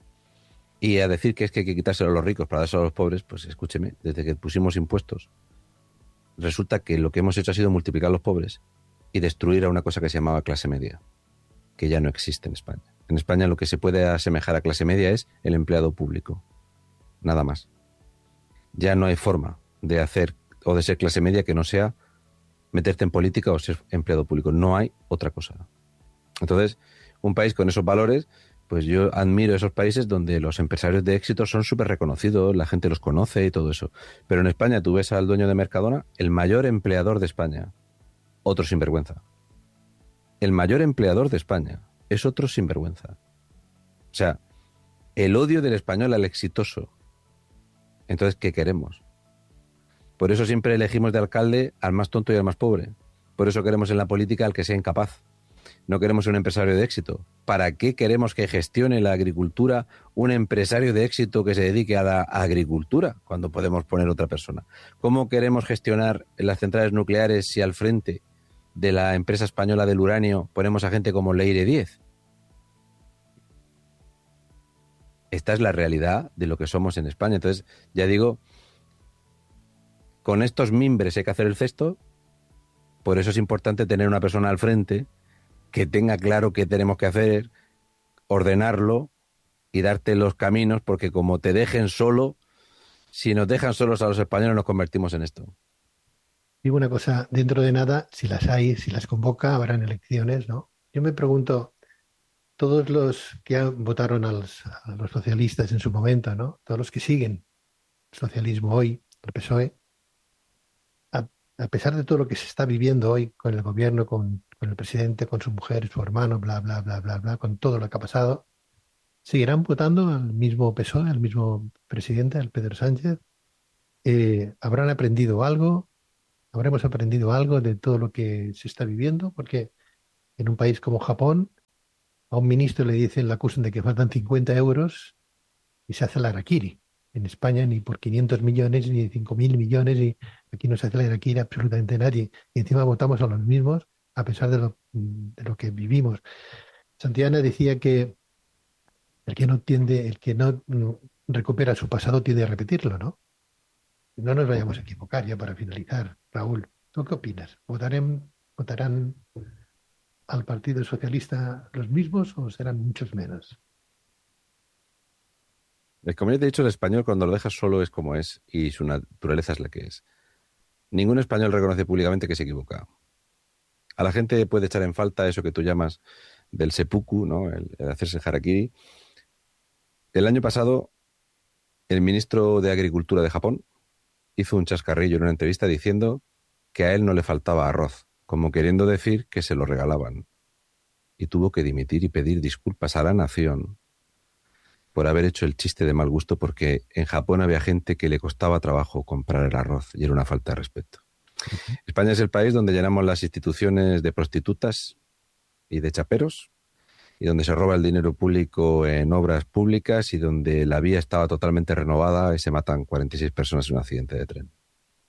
y a decir que es que hay que quitárselo a los ricos para dárselo a los pobres, pues escúcheme, desde que pusimos impuestos, resulta que lo que hemos hecho ha sido multiplicar a los pobres y destruir a una cosa que se llamaba clase media, que ya no existe en España. En España lo que se puede asemejar a clase media es el empleado público, nada más. Ya no hay forma de hacer o de ser clase media que no sea meterte en política o ser empleado público. No hay otra cosa. Entonces, un país con esos valores, pues yo admiro esos países donde los empresarios de éxito son súper reconocidos, la gente los conoce y todo eso. Pero en España tú ves al dueño de Mercadona, el mayor empleador de España, otro sinvergüenza. El mayor empleador de España es otro sinvergüenza. O sea, el odio del español al exitoso. Entonces, ¿qué queremos? Por eso siempre elegimos de alcalde al más tonto y al más pobre. Por eso queremos en la política al que sea incapaz. No queremos un empresario de éxito. ¿Para qué queremos que gestione la agricultura un empresario de éxito que se dedique a la agricultura cuando podemos poner otra persona? ¿Cómo queremos gestionar las centrales nucleares si al frente de la empresa española del uranio ponemos a gente como Leire Diez? Esta es la realidad de lo que somos en España. Entonces, ya digo, con estos mimbres hay que hacer el cesto. Por eso es importante tener una persona al frente que tenga claro qué tenemos que hacer, ordenarlo y darte los caminos, porque como te dejen solo, si nos dejan solos a los españoles nos convertimos en esto. Digo una cosa, dentro de nada, si las hay, si las convoca, habrán elecciones, ¿no? Yo me pregunto, todos los que han- votaron a los, a los socialistas en su momento, ¿no? Todos los que siguen el socialismo hoy, el P S O E, a, a pesar de todo lo que se está viviendo hoy con el gobierno, con, con el presidente, con su mujer, su hermano, bla, bla, bla, bla, bla, con todo lo que ha pasado, seguirán votando al mismo P S O E, al mismo presidente, al Pedro Sánchez. Eh, habrán aprendido algo, habremos aprendido algo de todo lo que se está viviendo, porque en un país como Japón, a un ministro le dicen, le acusan de que faltan cincuenta euros y se hace la harakiri. En España ni por quinientos millones ni cinco mil millones y aquí no se hace la harakiri absolutamente nadie. Y encima votamos a los mismos a pesar de lo, de lo que vivimos. Santillana decía que el que no tiende, el que no mm, recupera su pasado tiende a repetirlo, ¿no? No nos vayamos a equivocar ya para finalizar. Raúl, ¿tú qué opinas? ¿Votarán, votarán al Partido Socialista los mismos o serán muchos menos? Como ya te he dicho, el español cuando lo dejas solo es como es y su naturaleza es la que es. Ningún español reconoce públicamente que se equivoca. A la gente puede echar en falta eso que tú llamas del seppuku, ¿no? El, el hacerse harakiri. El año pasado, el ministro de Agricultura de Japón hizo un chascarrillo en una entrevista diciendo que a él no le faltaba arroz, como queriendo decir que se lo regalaban. Y tuvo que dimitir y pedir disculpas a la nación por haber hecho el chiste de mal gusto, porque en Japón había gente que le costaba trabajo comprar el arroz y era una falta de respeto. Ujú. España es el país donde llenamos las instituciones de prostitutas y de chaperos, y donde se roba el dinero público en obras públicas y donde la vía estaba totalmente renovada y se matan cuarenta y seis personas en un accidente de tren.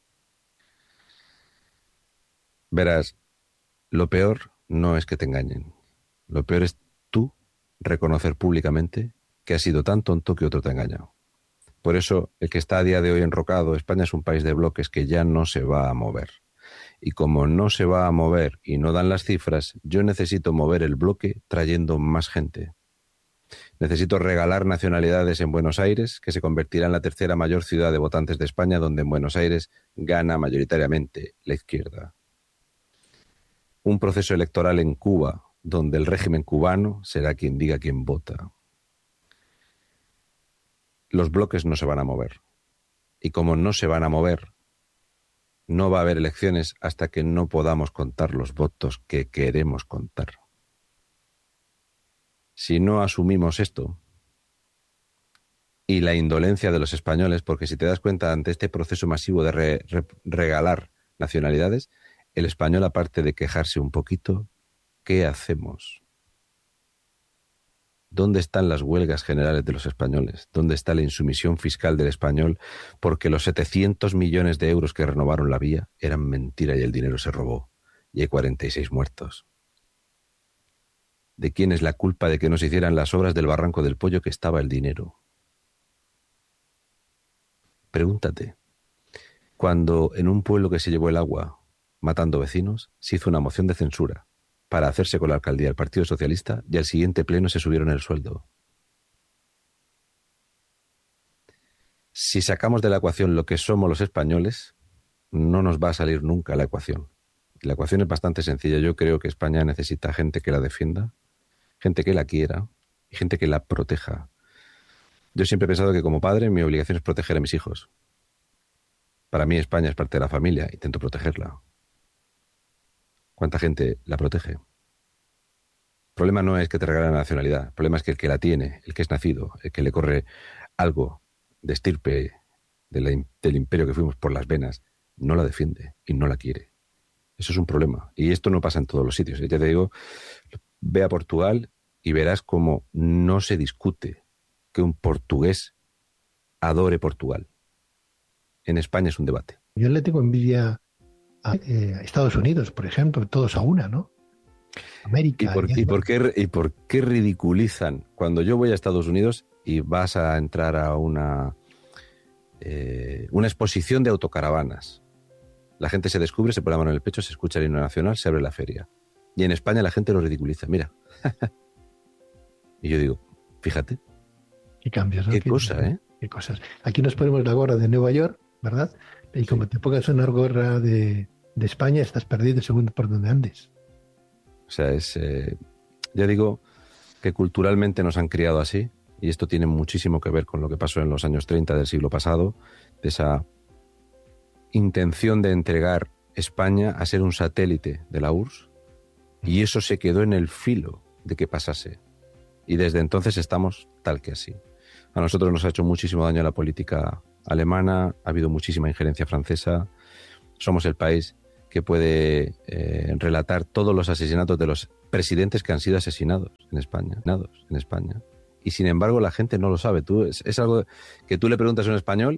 Verás, lo peor no es que te engañen. Lo peor es tú reconocer públicamente que has sido tan tonto que otro te ha engañado. Por eso, el que está a día de hoy enrocado, España es un país de bloques que ya no se va a mover. Y como no se va a mover y no dan las cifras, yo necesito mover el bloque trayendo más gente. Necesito regalar nacionalidades en Buenos Aires, que se convertirá en la tercera mayor ciudad de votantes de España, donde en Buenos Aires gana mayoritariamente la izquierda. Un proceso electoral en Cuba, donde el régimen cubano será quien diga quién vota. Los bloques no se van a mover. Y como no se van a mover, no va a haber elecciones hasta que no podamos contar los votos que queremos contar. Si no asumimos esto, y la indolencia de los españoles, porque si te das cuenta, ante este proceso masivo de re, re, regalar nacionalidades, el español, aparte de quejarse un poquito, ¿qué hacemos? ¿Dónde están las huelgas generales de los españoles? ¿Dónde está la insumisión fiscal del español? Porque los setecientos millones de euros que renovaron la vía eran mentira y el dinero se robó. Y hay cuarenta y seis muertos. ¿De quién es la culpa de que no se hicieran las obras del Barranco del Pollo que estaba el dinero? Pregúntate. Cuando en un pueblo que se llevó el agua matando vecinos, se hizo una moción de censura para hacerse con la alcaldía del Partido Socialista y al siguiente pleno se subieron el sueldo. Si sacamos de la ecuación lo que somos los españoles, no nos va a salir nunca la ecuación. La ecuación es bastante sencilla. Yo creo que España necesita gente que la defienda, gente que la quiera y gente que la proteja. Yo siempre he pensado que como padre mi obligación es proteger a mis hijos. Para mí España es parte de la familia, intento protegerla. ¿Cuánta gente la protege? El problema no es que te regalen la nacionalidad, el problema es que el que la tiene, el que es nacido, el que le corre algo de estirpe de la, del imperio que fuimos por las venas, no la defiende y no la quiere. Eso es un problema. Y esto no pasa en todos los sitios. Ya te digo, ve a Portugal y verás cómo no se discute que un portugués adore Portugal. En España es un debate. Yo le tengo envidia a eh, Estados Unidos, por ejemplo, todos a una, ¿no? ¿Y América, por, aliado. y, por qué, ¿Y por qué ridiculizan? Cuando yo voy a Estados Unidos y vas a entrar a una, eh, una exposición de autocaravanas, la gente se descubre, se pone la mano en el pecho, se escucha el himno nacional, se abre la feria. Y en España la gente lo ridiculiza. Mira. Y yo digo, fíjate. Qué cambios, ¿no? Qué Qué, cosa, ¿eh? qué cosas. Aquí nos ponemos la gorra de Nueva York, ¿verdad? Y como Sí. te pongas una gorra de, de España, estás perdido según por donde andes. O sea, es... Eh, ya digo que culturalmente nos han criado así, y esto tiene muchísimo que ver con lo que pasó en los años treinta del siglo pasado, de esa intención de entregar España a ser un satélite de la U R S S, y eso se quedó en el filo de que pasase. Y desde entonces estamos tal que así. A nosotros nos ha hecho muchísimo daño la política alemana, ha habido muchísima injerencia francesa, somos el país que puede eh, relatar todos los asesinatos de los presidentes que han sido asesinados en España, en España. Y sin embargo la gente no lo sabe. Tú, es, es algo que tú le preguntas a un español